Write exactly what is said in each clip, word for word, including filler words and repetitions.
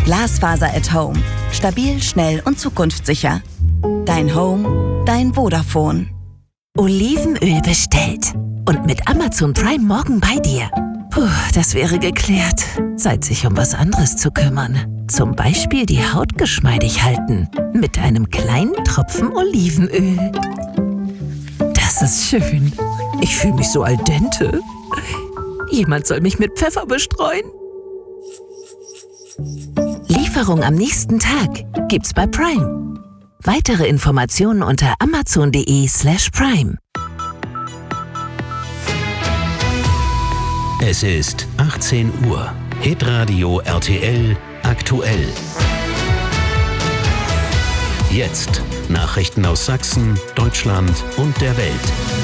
Glasfaser at Home. Stabil, schnell und zukunftssicher. Dein Home, dein Vodafone. Olivenöl bestellt. Und mit Amazon Prime morgen bei dir. Puh, das wäre geklärt. Zeit, sich um was anderes zu kümmern. Zum Beispiel die Haut geschmeidig halten. Mit einem kleinen Tropfen Olivenöl. Das ist schön. Ich fühle mich so al dente. Jemand soll mich mit Pfeffer bestreuen. Lieferung am nächsten Tag gibt's bei Prime. Weitere Informationen unter amazon.de slash prime. Es ist achtzehn Uhr. Hitradio R T L aktuell. Jetzt Nachrichten aus Sachsen, Deutschland und der Welt.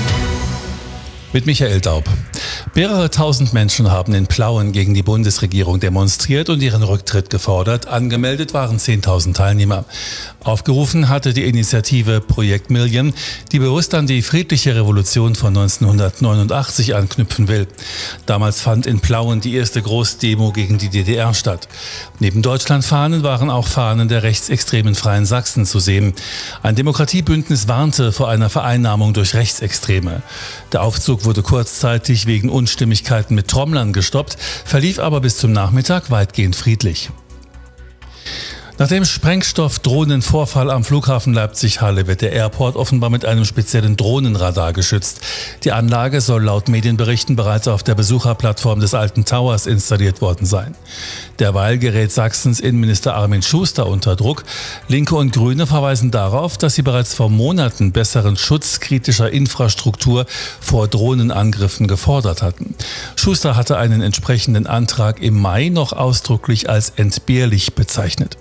Mit Michael Daub. Mehrere tausend Menschen haben in Plauen gegen die Bundesregierung demonstriert und ihren Rücktritt gefordert. Angemeldet waren zehntausend Teilnehmer. Aufgerufen hatte die Initiative Projekt Million, die bewusst an die friedliche Revolution von neunzehnhundertneunundachtzig anknüpfen will. Damals fand in Plauen die erste Großdemo gegen die D D R statt. Neben Deutschlandfahnen waren auch Fahnen der rechtsextremen Freien Sachsen zu sehen. Ein Demokratiebündnis warnte vor einer Vereinnahmung durch Rechtsextreme. Der Aufzug wurde kurzzeitig wegen Unstimmigkeiten mit Trommlern gestoppt, verlief aber bis zum Nachmittag weitgehend friedlich. Nach dem Sprengstoff-Drohnenvorfall am Flughafen Leipzig-Halle wird der Airport offenbar mit einem speziellen Drohnenradar geschützt. Die Anlage soll laut Medienberichten bereits auf der Besucherplattform des Alten Towers installiert worden sein. Derweil gerät Sachsens Innenminister Armin Schuster unter Druck. Linke und Grüne verweisen darauf, dass sie bereits vor Monaten besseren Schutz kritischer Infrastruktur vor Drohnenangriffen gefordert hatten. Schuster hatte einen entsprechenden Antrag im Mai noch ausdrücklich als entbehrlich bezeichnet.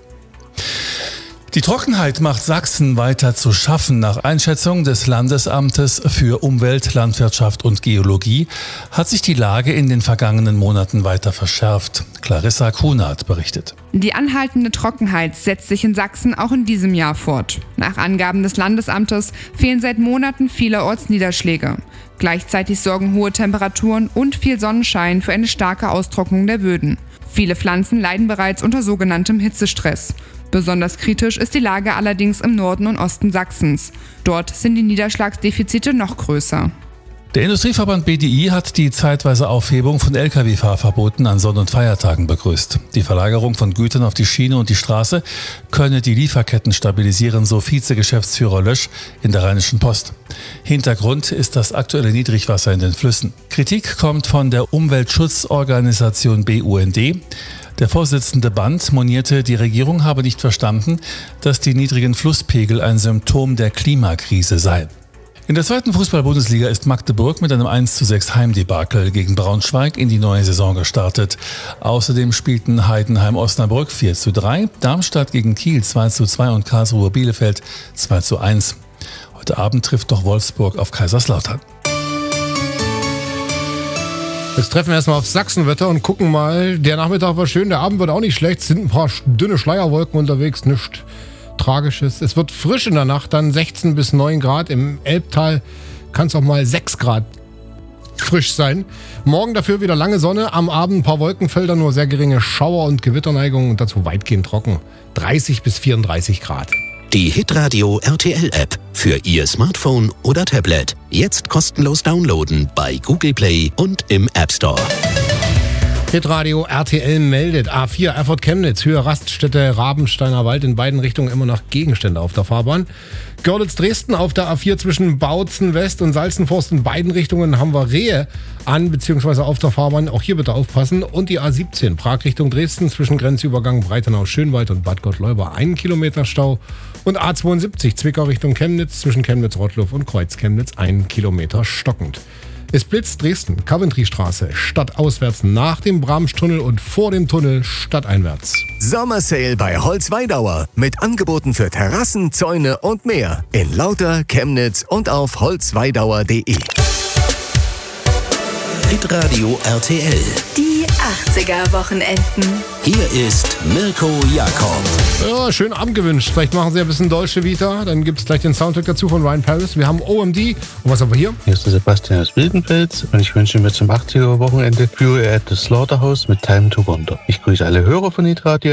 Die Trockenheit macht Sachsen weiter zu schaffen. Nach Einschätzung des Landesamtes für Umwelt, Landwirtschaft und Geologie hat sich die Lage in den vergangenen Monaten weiter verschärft. Clarissa Kunert berichtet. Die anhaltende Trockenheit setzt sich in Sachsen auch in diesem Jahr fort. Nach Angaben des Landesamtes fehlen seit Monaten vielerorts Niederschläge. Gleichzeitig sorgen hohe Temperaturen und viel Sonnenschein für eine starke Austrocknung der Böden. Viele Pflanzen leiden bereits unter sogenanntem Hitzestress. Besonders kritisch ist die Lage allerdings im Norden und Osten Sachsens. Dort sind die Niederschlagsdefizite noch größer. Der Industrieverband B D I hat die zeitweise Aufhebung von L K W-Fahrverboten an Sonn- und Feiertagen begrüßt. Die Verlagerung von Gütern auf die Schiene und die Straße könne die Lieferketten stabilisieren, so Vizegeschäftsführer Lösch in der Rheinischen Post. Hintergrund ist das aktuelle Niedrigwasser in den Flüssen. Kritik kommt von der Umweltschutzorganisation B U N D. Der Vorsitzende Band monierte, die Regierung habe nicht verstanden, dass die niedrigen Flusspegel ein Symptom der Klimakrise seien. In der zweiten Fußball-Bundesliga ist Magdeburg mit einem eins zu sechs Heimdebakel gegen Braunschweig in die neue Saison gestartet. Außerdem spielten Heidenheim-Osnabrück vier zu drei, Darmstadt gegen Kiel zwei zu zwei und Karlsruhe-Bielefeld zwei zu eins. Heute Abend trifft doch Wolfsburg auf Kaiserslautern. Jetzt treffen wir erstmal auf Sachsenwetter und gucken mal. Der Nachmittag war schön, der Abend wird auch nicht schlecht. Es sind ein paar dünne Schleierwolken unterwegs, nichts Tragisches. Es wird frisch in der Nacht, dann sechzehn bis neun Grad. Im Elbtal kann es auch mal sechs Grad frisch sein. Morgen dafür wieder lange Sonne, am Abend ein paar Wolkenfelder, nur sehr geringe Schauer- und Gewitterneigungen und dazu weitgehend trocken. dreißig bis vierunddreißig Grad. Die Hitradio R T L-App für Ihr Smartphone oder Tablet. Jetzt kostenlos downloaden bei Google Play und im App Store. Hitradio R T L meldet A vier Erfurt-Chemnitz, Höhe Raststätte Rabensteiner Wald, in beiden Richtungen immer noch Gegenstände auf der Fahrbahn. Görlitz-Dresden auf der A vier zwischen Bautzen West und Salzenforst, in beiden Richtungen haben wir Rehe an bzw. auf der Fahrbahn. Auch hier bitte aufpassen. Und die A siebzehn Prag Richtung Dresden zwischen Grenzübergang Breitenau-Schönwald und Bad Gottleuba einen Kilometer Stau. Und A zweiundsiebzig Zwickau Richtung Chemnitz zwischen Chemnitz-Rottluff und Kreuz-Chemnitz einen Kilometer stockend. Es blitzt Dresden, Coventry-Straße, stadtauswärts nach dem Bramstunnel und vor dem Tunnel stadteinwärts. Sommersale bei Holzweidauer mit Angeboten für Terrassen, Zäune und mehr. In Lauter, Chemnitz und auf holzweidauer punkt de. Hitradio R T L. Die achtziger-Wochenenden. Hier ist Mirko Jakob. Ja, schönen Abend gewünscht. Vielleicht machen Sie ein bisschen Dolce Vita. Dann gibt es gleich den Soundtrack dazu von Ryan Paris. Wir haben O M D. Und was haben wir hier? Hier ist der Sebastian aus Wildenfels und ich wünsche mir zum achtziger-Wochenende Fury at the Slaughterhouse mit Time to Wonder. Ich grüße alle Hörer von Hitradio